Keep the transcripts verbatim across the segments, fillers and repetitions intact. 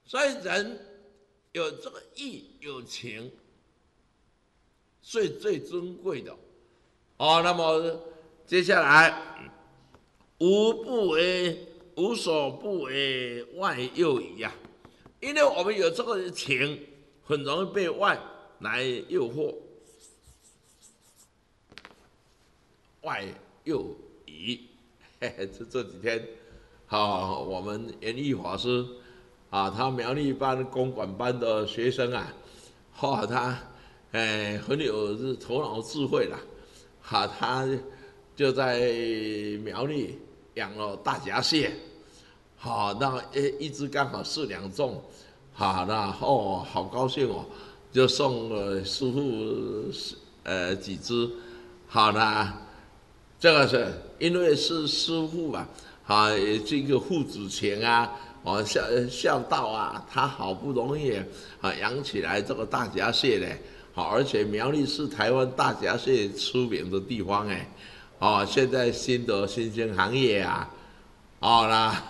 所以人有这个义有情，最最尊贵的。哦，那么接下来，无不为无所不为外诱矣呀。因为我们有这个情，很容易被外来诱惑，外诱矣。嘿嘿，这这几天，好、哦，我们严毅法师啊，他苗栗班公馆班的学生啊，哈、哦，他哎很有头脑智慧啦，哈、啊，他就在苗栗养了大闸蟹，好、哦，那一只刚好四两重，好、哦，那哦好高兴哦，就送了师傅呃几只，好啦。这个是因为是师傅啊，啊，这个父子情啊，哦孝孝道啊，他好不容易啊养起来这个大闸蟹呢，好，而且苗栗是台湾大闸蟹出名的地方哎，哦，现在新的新兴行业啊，哦啦，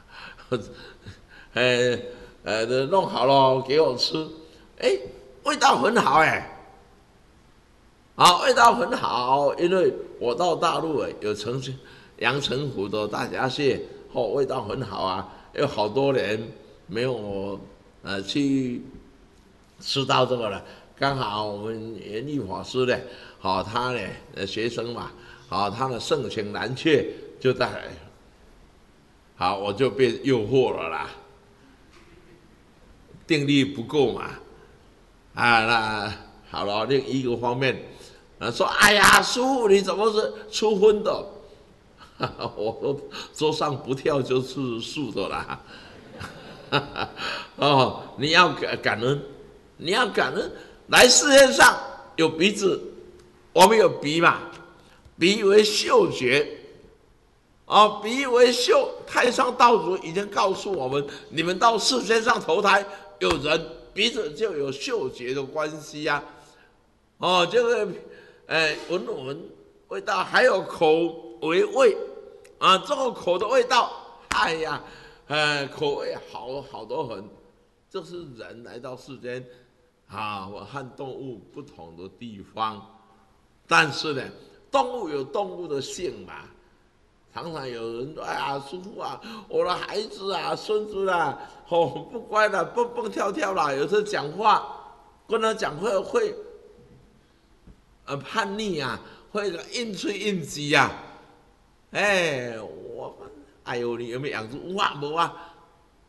呃呃弄好了给我吃，哎，味道很好哎。啊，味道很好，因为我到大陆哎，有城阳澄湖的大闸蟹，哦，味道很好啊。有好多人没有呃去吃到这个了，刚好我们严毅法师呢，好、哦、他呢呃学生嘛，好、哦、他的盛情难却，就在，好我就被诱惑了啦，定力不够嘛，啊那好了，另一个方面。啊，说哎呀，师傅你怎么是初婚的？我说桌上不跳就是素的啦。哦，你要感感恩，你要感恩，来世界上有鼻子，我们有鼻嘛，鼻为嗅觉，啊，鼻为嗅。太上道主已经告诉我们，你们到世界上投胎，有人鼻子就有嗅觉的关系呀、啊。哦，这个。哎，闻闻味道，还有口为味，啊，这个口的味道，哎呀，哎，口味好好得很。这是人来到世间，啊，我和动物不同的地方。但是呢，动物有动物的性嘛。常常有人说：“哎呀，师傅啊，我的孩子啊，孙子啊，哦，不乖了，蹦蹦跳跳啦。有时候讲话，跟他讲话会。”呃，叛逆啊，或者硬吹硬挤啊，哎，我，哎呦，你有没有养猪？哇，无啊，